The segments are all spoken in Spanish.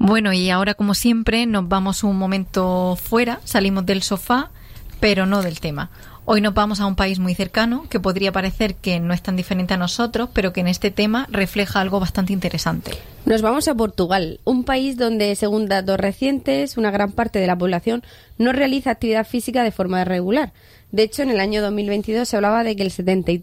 Bueno, y ahora, como siempre, nos vamos un momento fuera, salimos del sofá, pero no del tema. Hoy nos vamos a un país muy cercano, que podría parecer que no es tan diferente a nosotros, pero que en este tema refleja algo bastante interesante. Nos vamos a Portugal, un país donde, según datos recientes, una gran parte de la población no realiza actividad física de forma regular. De hecho, en el año 2022 se hablaba de que el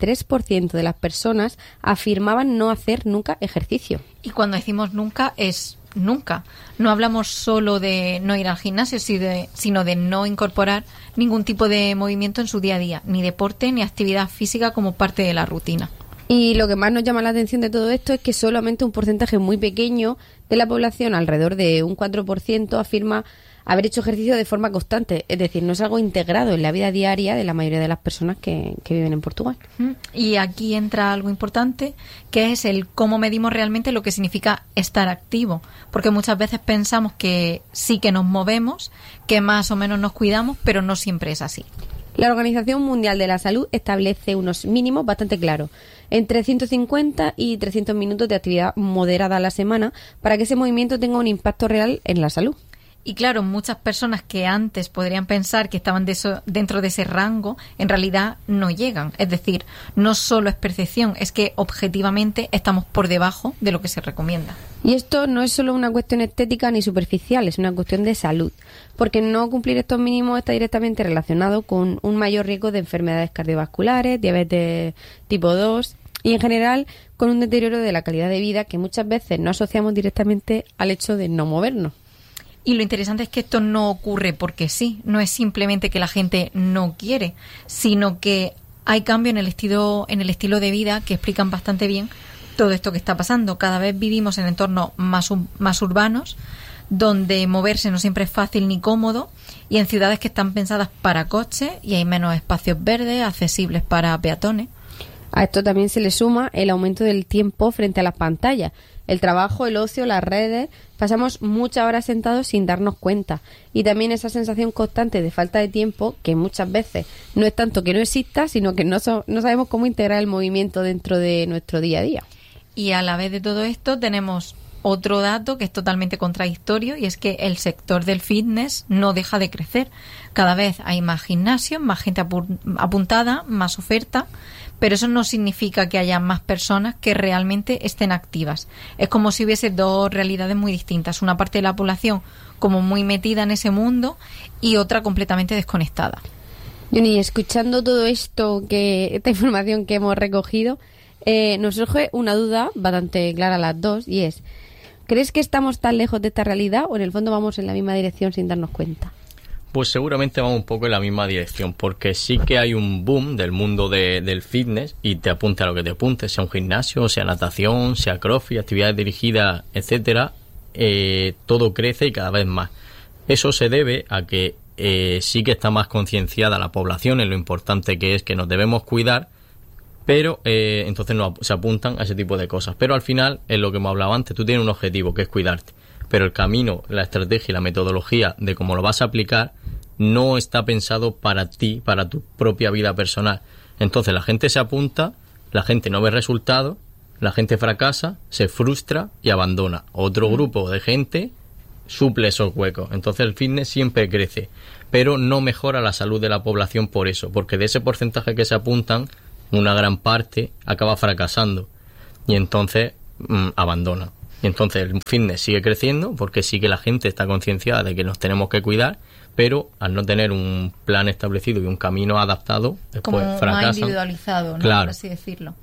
73% de las personas afirmaban no hacer nunca ejercicio. Y cuando decimos nunca, es nunca. No hablamos solo de no ir al gimnasio, sino de no incorporar ningún tipo de movimiento en su día a día, ni deporte ni actividad física como parte de la rutina. Y lo que más nos llama la atención de todo esto es que solamente un porcentaje muy pequeño de la población, alrededor de un 4%, afirma haber hecho ejercicio de forma constante. Es decir, no es algo integrado en la vida diaria de la mayoría de las personas que viven en Portugal. Y aquí entra algo importante, que es el cómo medimos realmente lo que significa estar activo. Porque muchas veces pensamos que sí que nos movemos, que más o menos nos cuidamos, pero no siempre es así. La Organización Mundial de la Salud establece unos mínimos bastante claros, entre 150 y 300 minutos de actividad moderada a la semana, para que ese movimiento tenga un impacto real en la salud. Y claro, muchas personas que antes podrían pensar que estaban dentro de ese rango, en realidad no llegan. Es decir, no solo es percepción, es que objetivamente estamos por debajo de lo que se recomienda. Y esto no es solo una cuestión estética ni superficial, es una cuestión de salud, porque no cumplir estos mínimos está directamente relacionado con un mayor riesgo de enfermedades cardiovasculares, diabetes tipo 2 y en general con un deterioro de la calidad de vida que muchas veces no asociamos directamente al hecho de no movernos. Y lo interesante es que esto no ocurre porque sí, no es simplemente que la gente no quiere, sino que hay cambio en el estilo de vida que explican bastante bien todo esto que está pasando. Cada vez vivimos en entornos más urbanos, donde moverse no siempre es fácil ni cómodo, y en ciudades que están pensadas para coches y hay menos espacios verdes accesibles para peatones. A esto también se le suma el aumento del tiempo frente a las pantallas. El trabajo, el ocio, las redes, pasamos muchas horas sentados sin darnos cuenta. Y también esa sensación constante de falta de tiempo, que muchas veces no es tanto que no exista, sino que no sabemos cómo integrar el movimiento dentro de nuestro día a día. Y a la vez de todo esto tenemos otro dato que es totalmente contradictorio, y es que el sector del fitness no deja de crecer. Cada vez hay más gimnasios, más gente apuntada, más oferta, pero eso no significa que haya más personas que realmente estén activas. Es como si hubiese dos realidades muy distintas. Una parte de la población como muy metida en ese mundo y otra completamente desconectada. Johnny, escuchando todo esto, esta información que hemos recogido, nos surge una duda bastante clara a las dos, y es: ¿crees que estamos tan lejos de esta realidad o en el fondo vamos en la misma dirección sin darnos cuenta? Pues seguramente vamos un poco en la misma dirección, porque sí que hay un boom del mundo del fitness, y te apunte a lo que te apunte, sea un gimnasio, sea natación, sea crossfit, actividades dirigidas, etcétera. Todo crece y cada vez más. Eso se debe a que sí que está más concienciada la población en lo importante que es que nos debemos cuidar, pero entonces se apuntan a ese tipo de cosas. Pero al final, es lo que hemos hablado antes, tú tienes un objetivo que es cuidarte, pero el camino, la estrategia y la metodología de cómo lo vas a aplicar no está pensado para ti, para tu propia vida personal. Entonces la gente se apunta, la gente no ve resultados, la gente fracasa, se frustra y abandona. Otro grupo de gente suple esos huecos. Entonces el fitness siempre crece, pero no mejora la salud de la población por eso, porque de ese porcentaje que se apuntan, una gran parte acaba fracasando y entonces abandona. Y entonces el fitness sigue creciendo porque sí que la gente está concienciada de que nos tenemos que cuidar, pero al no tener un plan establecido y un camino adaptado, después como fracasan. más individualizado, ¿no? Claro. Por así decirlo.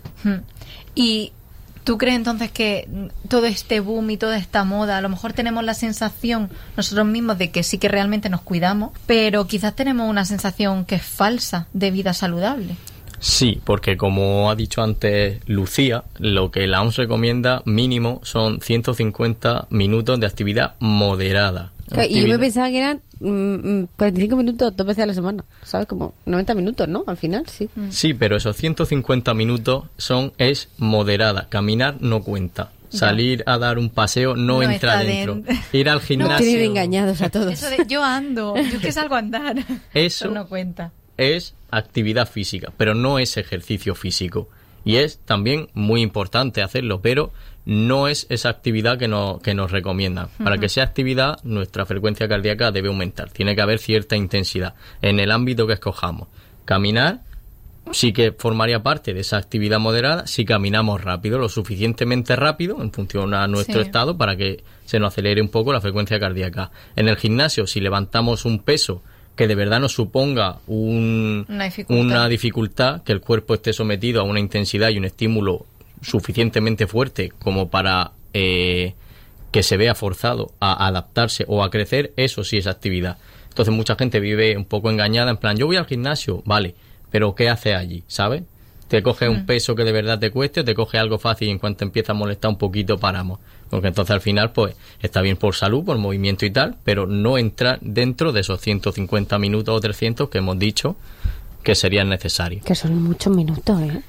Y ¿tú crees entonces que todo este boom y toda esta moda, a lo mejor tenemos la sensación nosotros mismos de que sí que realmente nos cuidamos, pero quizás tenemos una sensación que es falsa de vida saludable? Sí, porque como ha dicho antes Lucía, lo que la OMS recomienda mínimo son 150 minutos de actividad moderada. Y yo me pensaba que eran 45 minutos 2 veces a la semana, ¿sabes? Como 90 minutos, ¿no? Al final, sí. Sí, pero esos 150 minutos es moderada. Caminar no cuenta. Salir a dar un paseo no entra dentro. Ir al gimnasio... No tienen engañados a todos. Eso de yo ando, yo que salgo a andar. Eso no cuenta. Es actividad física, pero no es ejercicio físico. Y es también muy importante hacerlo, pero no es esa actividad que nos recomiendan. Para que sea actividad, nuestra frecuencia cardíaca debe aumentar. Tiene que haber cierta intensidad en el ámbito que escojamos. Caminar sí que formaría parte de esa actividad moderada si caminamos rápido, lo suficientemente rápido en función a nuestro estado para que se nos acelere un poco la frecuencia cardíaca. En el gimnasio, si levantamos un peso que de verdad nos suponga una dificultad, que el cuerpo esté sometido a una intensidad y un estímulo suficientemente fuerte como para que se vea forzado a adaptarse o a crecer, eso sí es actividad. Entonces mucha gente vive un poco engañada, en plan, yo voy al gimnasio, vale, pero ¿qué haces allí? ¿Sabes? Te coges un peso que de verdad te cueste o te coges algo fácil y en cuanto empieza a molestar un poquito paramos. Porque entonces al final pues está bien por salud, por movimiento y tal, pero no entra dentro de esos 150 minutos o 300 que hemos dicho que serían necesarios. Que son muchos minutos, ¿eh?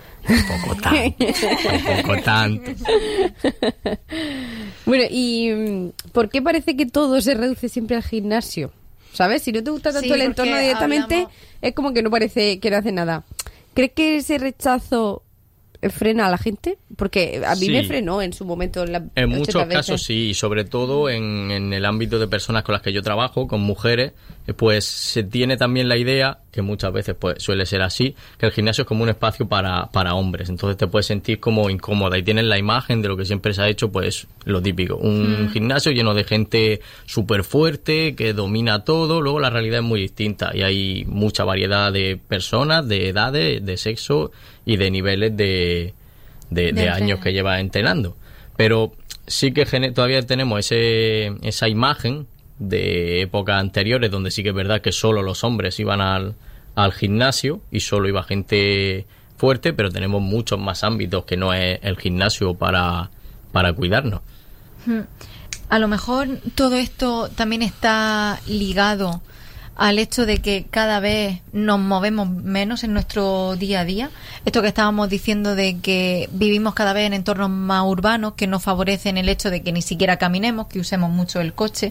Tampoco tanto. Bueno, ¿y por qué parece que todo se reduce siempre al gimnasio? ¿Sabes? Si no te gusta tanto el entorno directamente, es como que no parece que no hace nada. ¿Crees que ese rechazo frena a la gente? Porque a mí me frenó en su momento. En muchos casos sí, y sobre todo en el ámbito de personas con las que yo trabajo, con mujeres, pues se tiene también la idea, que muchas veces pues suele ser así, que el gimnasio es como un espacio para hombres, entonces te puedes sentir como incómoda y tienes la imagen de lo que siempre se ha hecho, pues lo típico, un gimnasio lleno de gente súper fuerte, que domina todo. Luego la realidad es muy distinta y hay mucha variedad de personas, de edades, de sexo y de niveles de años que lleva entrenando, pero sí que todavía tenemos esa imagen de épocas anteriores donde sí que es verdad que solo los hombres iban al gimnasio y solo iba gente fuerte, pero tenemos muchos más ámbitos que no es el gimnasio para cuidarnos. A lo mejor todo esto también está ligado al hecho de que cada vez nos movemos menos en nuestro día a día. Esto que estábamos diciendo de que vivimos cada vez en entornos más urbanos que nos favorecen el hecho de que ni siquiera caminemos, que usemos mucho el coche,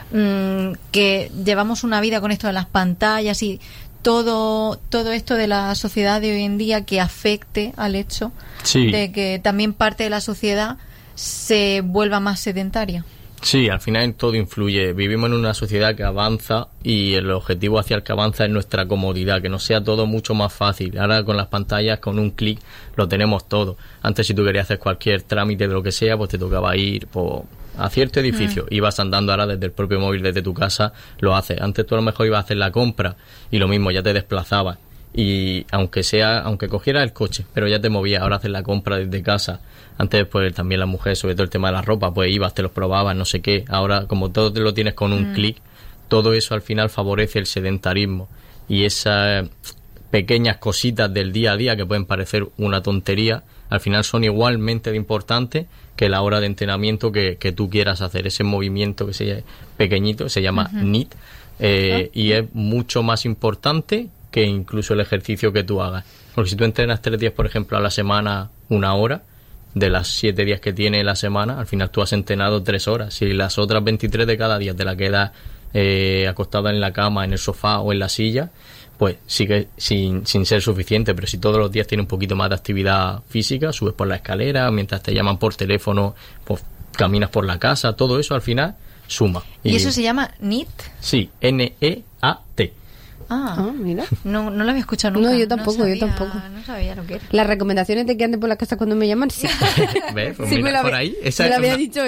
que llevamos una vida con esto de las pantallas y todo esto de la sociedad de hoy en día que afecte al hecho de que también parte de la sociedad se vuelva más sedentaria. Sí, al final todo influye. Vivimos en una sociedad que avanza y el objetivo hacia el que avanza es nuestra comodidad, que nos sea todo mucho más fácil. Ahora con las pantallas, con un clic, lo tenemos todo. Antes si tú querías hacer cualquier trámite de lo que sea, pues te tocaba ir a cierto edificio. Ibas andando, ahora desde el propio móvil, desde tu casa, lo haces. Antes tú a lo mejor ibas a hacer la compra y lo mismo, ya te desplazabas. Y aunque cogieras el coche, pero ya te movías, ahora haces la compra desde casa. Antes pues también las mujeres, sobre todo el tema de la ropa, pues ibas, te los probabas, no sé qué. Ahora como todo te lo tienes con un clic, todo eso al final favorece el sedentarismo. Y esas pequeñas cositas del día a día que pueden parecer una tontería, al final son igualmente de importantes que la hora de entrenamiento que tú quieras hacer. Ese movimiento que se pequeñito se llama NEAT y es mucho más importante que incluso el ejercicio que tú hagas. Porque si tú entrenas 3 días, por ejemplo, a la semana, 1 hora, de las 7 días que tiene la semana, al final tú has entrenado 3 horas. Si las otras 23 de cada día te la quedas acostada en la cama, en el sofá o en la silla, pues sigue sin ser suficiente. Pero si todos los días tienes un poquito más de actividad física, subes por la escalera, mientras te llaman por teléfono, pues caminas por la casa, todo eso al final suma. ¿Y eso se llama NEAT? Sí, N-E-A-T. Mira. No lo había escuchado nunca. No, yo tampoco. No sabía lo que era. Las recomendaciones de que ande por la casa cuando me llaman, sí. ¿Ves? Pues sí, mira, por ahí. Me lo había dicho